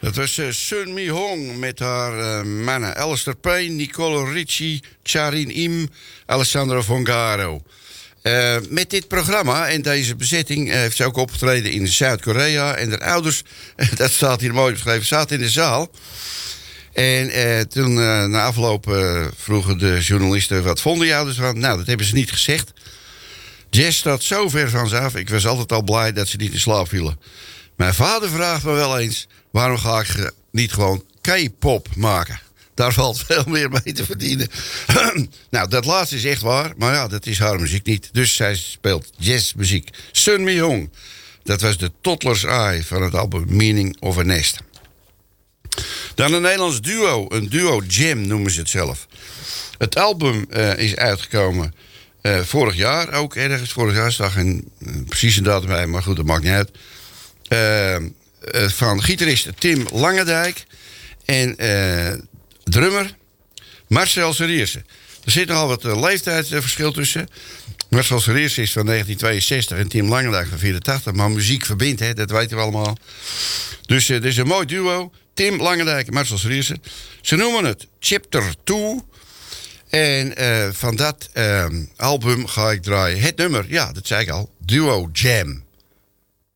Dat was Sun Mi Hong met haar mannen. Alistair Payne, Nicolo Ricci, Charin Im, Alessandro Fongaro. Met dit programma en deze bezetting heeft ze ook opgetreden in Zuid-Korea. En haar ouders, dat staat hier mooi beschreven, zaten in de zaal. En toen na afloop vroegen de journalisten, wat vonden je ouders van? Nou, dat hebben ze niet gezegd. Jazz staat zo ver van ze af. Ik was altijd al blij dat ze niet in slaap vielen. Mijn vader vraagt me wel eens, waarom ga ik niet gewoon K-pop maken? Daar valt veel meer mee te verdienen. Nou, dat laatste is echt waar. Maar ja, dat is haar muziek niet. Dus zij speelt jazzmuziek. Sun Mi Hong. Dat was de Toddler's Eye van het album Meaning of a Nest. Dan een Nederlands duo. Een duo jam noemen ze het zelf. Het album is uitgekomen vorig jaar. Ook ergens vorig jaar. Zag een precieze datum bij. Maar goed, dat maakt niet uit. Van gitarist Tim Langendijk. En drummer Marcel Serierse. Er zit nogal wat leeftijdsverschil tussen. Marcel Serierse is van 1962 en Tim Langendijk van 84. Maar muziek verbindt, hè, dat weten we allemaal. Dus het is een mooi duo. Tim Langendijk en Marcel Serierse. Ze noemen het Chapter 2. En van dat album ga ik draaien. Het nummer, ja, dat zei ik al. Duo Jam.